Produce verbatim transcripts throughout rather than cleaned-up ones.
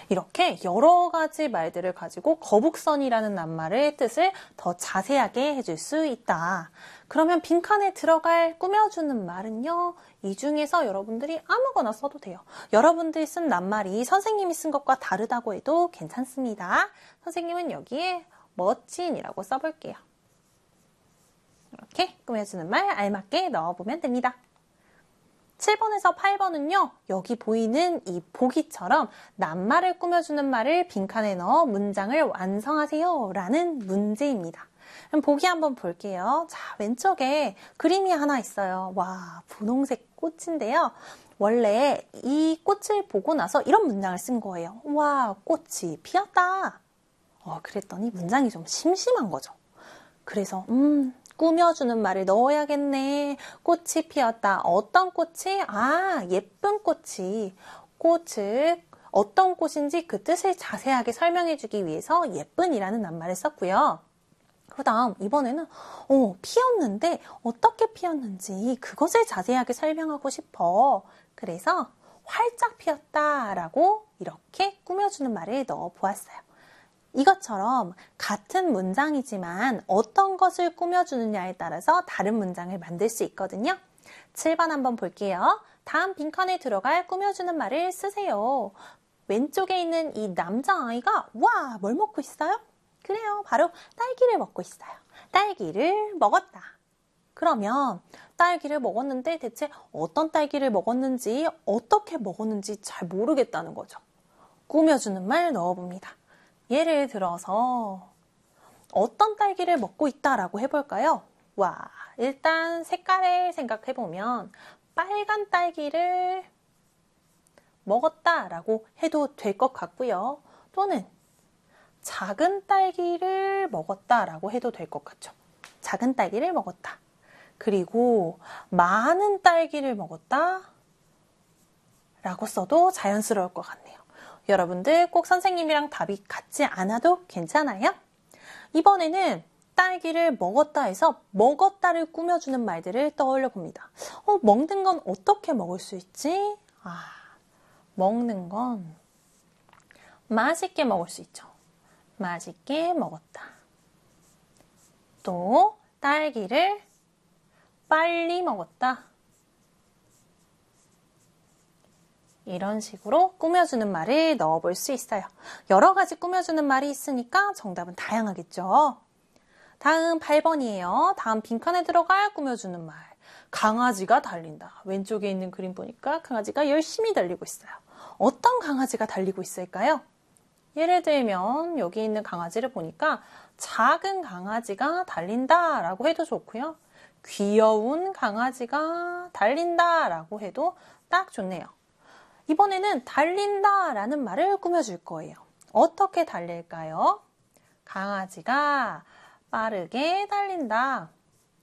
이렇게 여러 가지 말들을 가지고 거북선이라는 낱말의 뜻을 더 자세하게 해줄 수 있다. 그러면 빈칸에 들어갈 꾸며주는 말은요. 이 중에서 여러분들이 아무거나 써도 돼요. 여러분들이 쓴 낱말이 선생님이 쓴 것과 다르다고 해도 괜찮습니다. 선생님은 여기에 멋진이라고 써볼게요. 이렇게 꾸며주는 말 알맞게 넣어보면 됩니다. 칠 번에서 팔 번은요. 여기 보이는 이 보기처럼 낱말을 꾸며주는 말을 빈칸에 넣어 문장을 완성하세요 라는 문제입니다. 그럼 보기 한번 볼게요. 자, 왼쪽에 그림이 하나 있어요. 와, 분홍색 꽃인데요. 원래 이 꽃을 보고 나서 이런 문장을 쓴 거예요. 와, 꽃이 피었다. 어, 그랬더니 문장이 좀 심심한 거죠. 그래서 음... 꾸며주는 말을 넣어야겠네. 꽃이 피었다. 어떤 꽃이? 아, 예쁜 꽃이. 꽃을 어떤 꽃인지 그 뜻을 자세하게 설명해주기 위해서 예쁜이라는 낱말을 썼고요. 그 다음 이번에는 어, 피었는데 어떻게 피었는지 그것을 자세하게 설명하고 싶어. 그래서 활짝 피었다라고 이렇게 꾸며주는 말을 넣어보았어요. 이것처럼 같은 문장이지만 어떤 것을 꾸며주느냐에 따라서 다른 문장을 만들 수 있거든요. 칠 번 한번 볼게요. 다음 빈칸에 들어갈 꾸며주는 말을 쓰세요. 왼쪽에 있는 이 남자아이가 와, 뭘 먹고 있어요? 그래요, 바로 딸기를 먹고 있어요. 딸기를 먹었다. 그러면 딸기를 먹었는데 대체 어떤 딸기를 먹었는지 어떻게 먹었는지 잘 모르겠다는 거죠. 꾸며주는 말 넣어봅니다. 예를 들어서 어떤 딸기를 먹고 있다라고 해볼까요? 와, 일단 색깔을 생각해보면 빨간 딸기를 먹었다라고 해도 될 것 같고요. 또는 작은 딸기를 먹었다라고 해도 될 것 같죠. 작은 딸기를 먹었다. 그리고 많은 딸기를 먹었다 라고 써도 자연스러울 것 같네요. 여러분들 꼭 선생님이랑 답이 같지 않아도 괜찮아요? 이번에는 딸기를 먹었다 해서 먹었다를 꾸며주는 말들을 떠올려 봅니다. 어, 먹는 건 어떻게 먹을 수 있지? 아, 먹는 건 맛있게 먹을 수 있죠. 맛있게 먹었다. 또 딸기를 빨리 먹었다. 이런 식으로 꾸며주는 말을 넣어볼 수 있어요. 여러 가지 꾸며주는 말이 있으니까 정답은 다양하겠죠. 다음 팔 번이에요. 다음 빈칸에 들어갈 꾸며주는 말. 강아지가 달린다. 왼쪽에 있는 그림 보니까 강아지가 열심히 달리고 있어요. 어떤 강아지가 달리고 있을까요? 예를 들면 여기 있는 강아지를 보니까 작은 강아지가 달린다 라고 해도 좋고요. 귀여운 강아지가 달린다 라고 해도 딱 좋네요. 이번에는 달린다 라는 말을 꾸며줄 거예요. 어떻게 달릴까요? 강아지가 빠르게 달린다.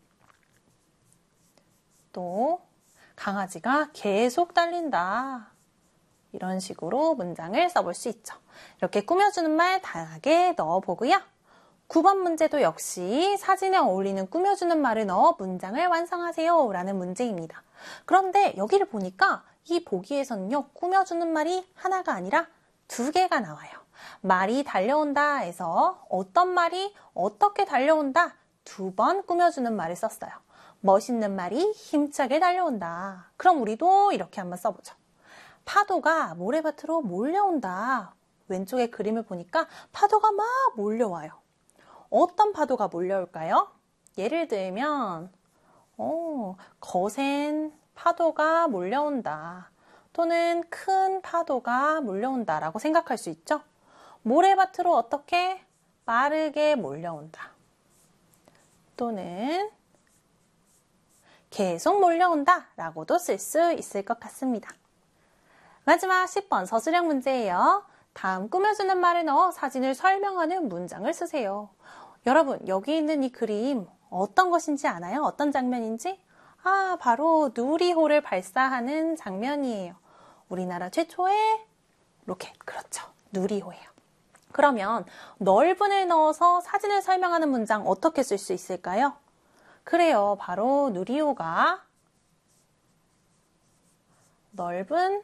또 강아지가 계속 달린다. 이런 식으로 문장을 써볼 수 있죠. 이렇게 꾸며주는 말 다양하게 넣어보고요. 구 번 문제도 역시 사진에 어울리는 꾸며주는 말을 넣어 문장을 완성하세요 라는 문제입니다. 그런데 여기를 보니까 이 보기에서는요, 꾸며주는 말이 하나가 아니라 두 개가 나와요. 말이 달려온다 해서 어떤 말이 어떻게 달려온다 두 번 꾸며주는 말을 썼어요. 멋있는 말이 힘차게 달려온다. 그럼 우리도 이렇게 한번 써보죠. 파도가 모래밭으로 몰려온다. 왼쪽에 그림을 보니까 파도가 막 몰려와요. 어떤 파도가 몰려올까요? 예를 들면 어, 거센 파도가 몰려온다. 또는 큰 파도가 몰려온다 라고 생각할 수 있죠. 모래밭으로 어떻게? 빠르게 몰려온다. 또는 계속 몰려온다 라고도 쓸 수 있을 것 같습니다. 마지막 십 번 서술형 문제예요. 다음 꾸며주는 말을 넣어 사진을 설명하는 문장을 쓰세요. 여러분, 여기 있는 이 그림 어떤 것인지 아나요? 어떤 장면인지? 아, 바로 누리호를 발사하는 장면이에요. 우리나라 최초의 로켓, 그렇죠. 누리호예요. 그러면 넓은을 넣어서 사진을 설명하는 문장 어떻게 쓸 수 있을까요? 그래요. 바로 누리호가 넓은